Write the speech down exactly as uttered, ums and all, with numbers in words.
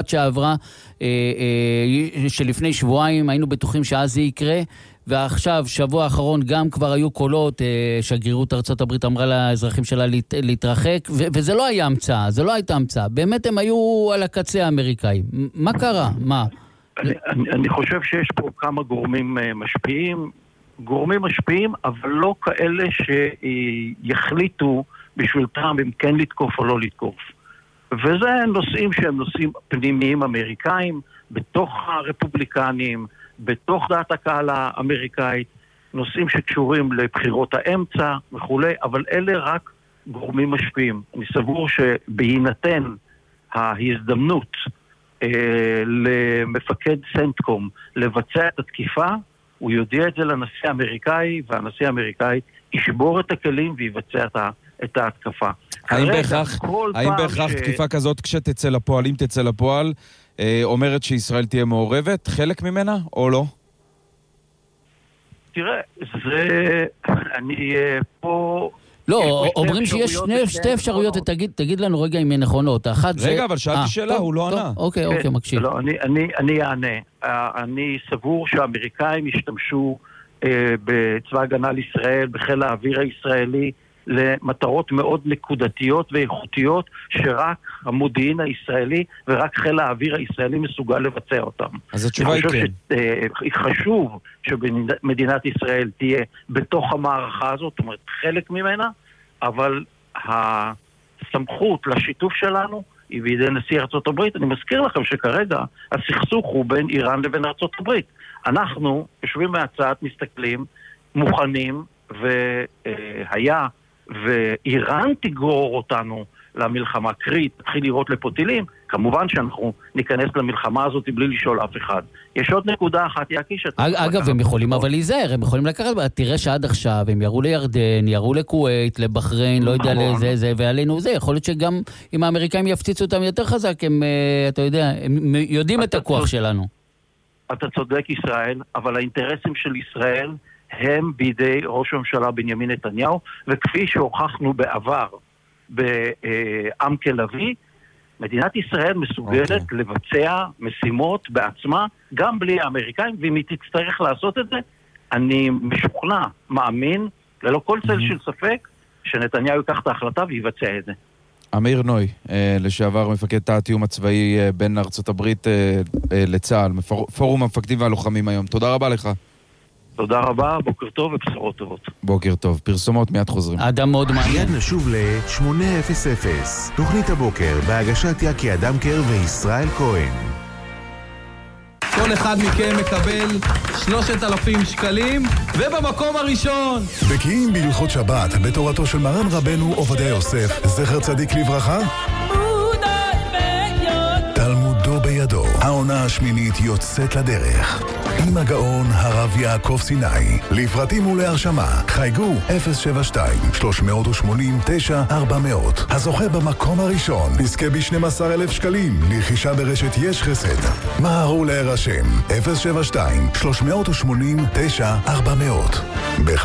שעברה, שלפני שבועיים היינו בטוחים שאז זה יקרה, ועכשיו, שבוע האחרון, גם כבר היו קולות, שגרירות ארצות הברית אמרה לאזרחים שלה להת, להתרחק, ו- וזה לא היה המצאה, זה לא הייתה המצאה. באמת הם היו על הקצה האמריקאים. מה קרה? מה? אני, אני, אני חושב שיש פה כמה גורמים משפיעים, גורמים משפיעים, אבל לא כאלה שיחליטו בשביל טראמפ אם כן לתקוף או לא לתקוף. וזה נושאים שהם נושאים פנימיים אמריקאים, בתוך הרפובליקנים, בתוך דעת הקהל האמריקאית, נושאים שקשורים לבחירות האמצע וכולי, אבל אלה רק גורמים משפיעים. אני סבור שבהינתן ההזדמנות אה, למפקד סנטקום לבצע את התקיפה, הוא יודיע את זה לנשיא האמריקאי, והנשיא האמריקאי ישבור את הכלים ויבצע את, ה, את ההתקפה. האם בהכרח, האם בהכרח ש... תקיפה כזאת כשתצא לפועל, אם תצא לפועל, אה, אומרת שישראל תהיה מעורבת, חלק ממנה או לא? תראה, זה... אני פה... לא, אומרים שיש שני, שתי אפשרויות, ותגיד, תגיד לנו רגע אם הן נכונות. אחת זה... רגע, אבל שאלתי 아, שאלה, טוב, הוא לא טוב, ענה. אוקיי, כן, אוקיי, מקשיב. לא, אני, אני, אני אענה. אני סבור שהאמריקאים השתמשו אה, בצבא הגנה לישראל, בחיל האוויר הישראלי, למטרות מאוד נקודתיות ואיכותיות, שרק המודיעין הישראלי ורק חיל האוויר הישראלי מסוגל לבצע אותם. אז התשובה היא כן. חשוב שמדינת ישראל תהיה בתוך המערכה הזאת, זאת אומרת חלק ממנה, אבל הסמכות לשיתוף שלנו היא בידי נשיא ארצות הברית. אני מזכיר לכם שכרגע הסכסוך הוא בין איראן לבין ארצות הברית. אנחנו יושבים מהצד, מסתכלים, מוכנים, והיה ואיראן תגרור אותנו למלחמה קרית, תתחיל לראות לפוטילים, כמובן שאנחנו ניכנס למלחמה הזאת בלי לשאול אף אחד. יש עוד נקודה אחת, יקיש. אגב, הם יכולים אבל להיזהר, הם יכולים לקחת, תראה שעד עכשיו הם יראו לירדן, יראו לכווית, לבחריין, לא יודע לזה, זה, ועלינו זה, יכול להיות שגם אם האמריקאים יפציצו אותם יותר חזק, הם, אתה יודע, הם יודעים את הכוח שלנו. אתה צודק ישראל, אבל האינטרסים של ישראל הם בידי ראש הממשלה בנימין נתניהו, וכפי שהוכחנו בעבר בעמק לביא, מדינת ישראל מסוגלת okay. לבצע משימות בעצמה, גם בלי האמריקאים, ואם היא תצטרך לעשות את זה, אני משוכנע, מאמין, ללא כל צל mm-hmm. של ספק, שנתניהו ייקח את ההחלטה ויבצע את זה. אמיר נוי, לשעבר מפקד תא התיאום הצבאי בין ארצות הברית לצה"ל, פורום המפקדים והלוחמים היום. תודה רבה לך. תודה רבה, בוקר טוב ובשורות טובות. בוקר טוב, פרסומות מיד חוזרים. אדם מאוד מעניין. מיד נשוב ל-שמונה אפס אפס, תוכנית הבוקר בהגשת יקי אדמקר וישראל כהן. כל אחד מכם מקבל שלושת אלפים שקלים, ובמקום הראשון בקיאים בהלכות שבת בתורתו של מרן רבנו עובדיה יוסף, זכר צדיק לברכה, תלמודו בידו. העונה השמינית יוצאת לדרך עם הגאון הרב יעקב סיני. לפרטים ולהרשמה חייגו אפס שבע שתיים שלוש שמונים תשע ארבע מאות. הזוכה במקום הראשון נזכה ב-שנים עשר אלף שקלים לרכישה ברשת יש חסד. מהרו להירשם אפס שבע שתיים שלוש שמונים תשע ארבע מאות.